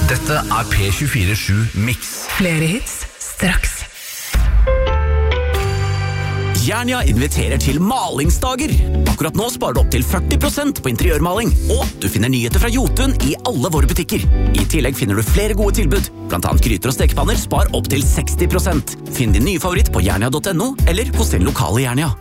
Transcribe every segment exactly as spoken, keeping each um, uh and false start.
Dette er P tjuefire sju Mix. Flere hits straks. Jernia inviterer til malingsdager. Akkurat nå sparer du opp til førti prosent på interiørmaling, og du finner nyheter fra Jotun i alle våre butikker. I tillegg finner du flere gode tilbud, blant annet gryter og stekepanner spar opp til seksti prosent. Finn din nye favoritt på jernia punktum no eller hos din lokale Jernia.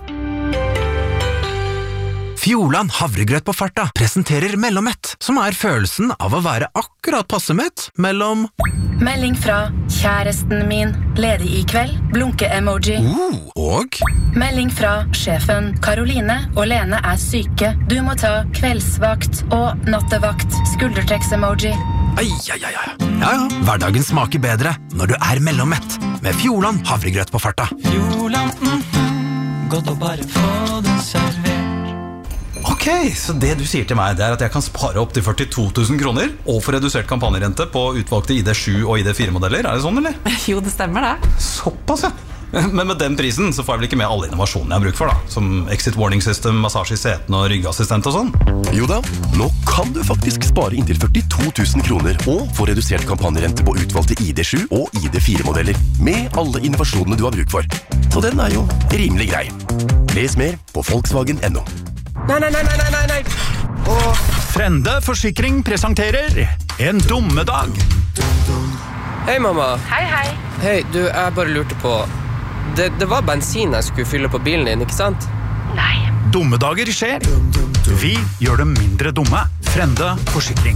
Fjordland havregrøt på farta presenterer Mellommett, som er følelsen av å være akkurat passemett mellom... Melding fra kjæresten min, ledig i kveld, blunke-emoji. Uh, og? Melding fra sjefen, Karoline og Lene er syke. Du må ta kveldsvakt og nattevakt, skuldertrekks-emoji. Ai, ai, ai, ai. Ja, ja, hverdagen smaker bedre når du er Mellommett, med Fjordland havregrøt på farta. Fjordland, mm, godt å bare få det servert. Ok, så det du sier til meg, det er at jeg kan spare opp til førtito tusen kroner og få redusert kampanjerente på utvalgte I D sju og I D fire modeller. Er det sånn, eller? Jo, det stemmer det. Såpass, ja. Men med den prisen så får jeg vel ikke med alle innovasjonene jeg har bruk for, da. Som exit warning system, massasje I setene og ryggassistent og sånn. Jo da, nå kan du faktisk spare inntil førtito tusen kroner og få redusert kampanjerente på utvalgte I D sju og I D fire modeller med alle innovasjonene du har bruk for. Så den er jo rimelig grei. Les mer på Volkswagen punktum no. Nei, nei, nei, nei, nei, nei. Åh. Frende Forsikring presenterer En dummedag. Hei, mamma. Hei, hei. Hei, du, jeg bare lurte på det, det var bensin jeg skulle fylle på bilen din, ikke sant? Nei. Dummedager skjer. Vi gjør dem mindre dumme. Frende Forsikring.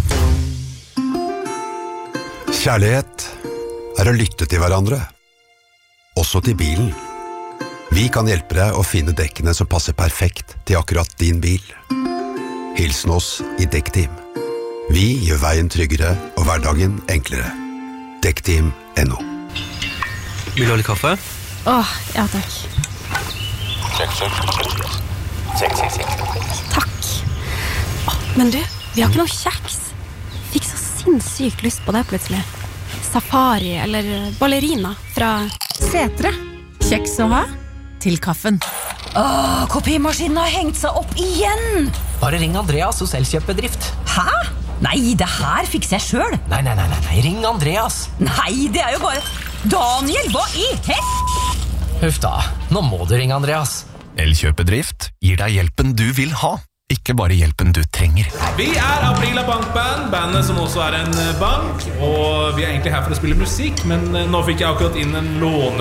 Kjærlighet er å lytte til hverandre. Også til bilen. Vi kan hjelpe deg å finne dekkene som passer perfekt til akkurat din bil. Hilsen oss I Dekkteam. Vi gjør veien tryggere og hverdagen enklere. Dekkteam punktum no. Vil du ha litt kaffe? Åh, ja takk. Sjekk, sjekk, sjekk. Sjekk, sjekk, sjekk. Takk. Åh, men du, vi har ikke noe kjeks. Fikk så sinnssykt lyst på det plutselig. Safari eller ballerina fra Setre. Kjeks å ha til kaffen. Åh, kopimaskinen har hengt seg opp igjen! Bare ring Andreas hos Elkjøpbedrift. Hæ? Nei, det her fikser jeg selv. Nei, nei, nei, nei, ring Andreas. Nei, det er jo bare... Daniel, hva I hest? Huff da, nå må du ringe Andreas. Elkjøpbedrift gir deg hjelpen du vil ha, ikke bare hjelpen du trenger. Vi er Aprila Bankband, bandet som også er en bank, og vi er egentlig her for å spille musikk, men nå fikk jeg akkurat inn en låne